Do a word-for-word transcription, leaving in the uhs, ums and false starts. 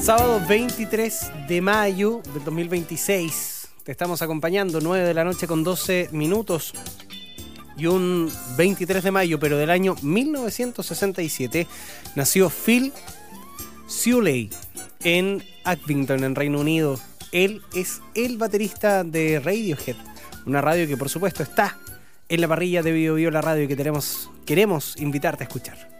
Sábado veintitrés de mayo del dos mil veintiséis. Te estamos acompañando, nueve de la noche con doce minutos. Y un veintitrés de mayo, pero del año mil novecientos sesenta y siete, nació Phil Sewell en Accrington, en Reino Unido. Él es el baterista de Radiohead, una radio que por supuesto está en la parrilla de Bio Bio, la radio que tenemos, queremos invitarte a escuchar.